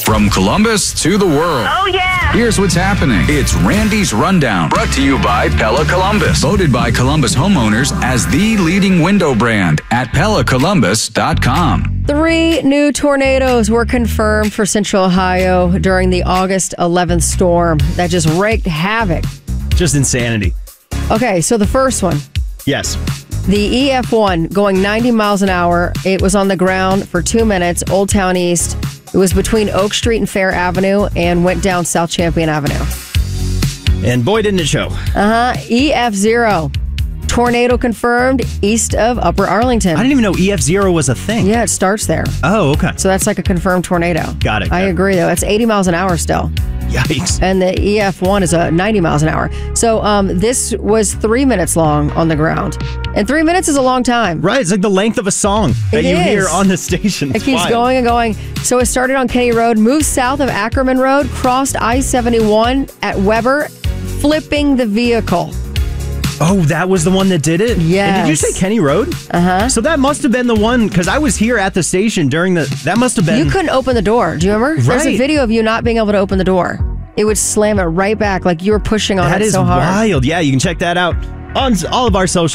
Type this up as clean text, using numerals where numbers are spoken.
From Columbus to the world. Oh, yeah. Here's what's happening. It's Randy's Rundown, brought to you by Pella Columbus. Voted by Columbus homeowners as the leading window brand at PellaColumbus.com. 3 new tornadoes were confirmed for Central Ohio during the August 11th storm that just wreaked havoc. Just insanity. Okay, so the first one. Yes. The EF1 going 90 miles an hour. It was on the ground for 2 minutes, Old Town East. It was between Oak Street and Fair Avenue and went down South Champion Avenue. And boy, didn't it show. EF0. Tornado confirmed east of Upper Arlington. I didn't even know EF0 was a thing. Yeah, it starts there. Oh, okay. So that's like a confirmed tornado. Got it. I agree, though. That's 80 miles an hour still. Yikes. And the EF1 is 90 miles an hour. So this was 3 minutes long on the ground. And 3 minutes is a long time. Right. It's like the length of a song that you hear on the station. It keeps going and going. So it started on Kenny Road, moved south of Ackerman Road, crossed I-71 at Weber, flipping the vehicle. Oh, that was the one that did it? Yes. And did you say Kenny Road? Uh-huh. So that must have been the one, because I was here at the station during that must have been... You couldn't open the door. Do you remember? Right. There's a video of you not being able to open the door. It would slam it right back like you were pushing on it so hard. That is wild. Yeah, you can check that out on all of our social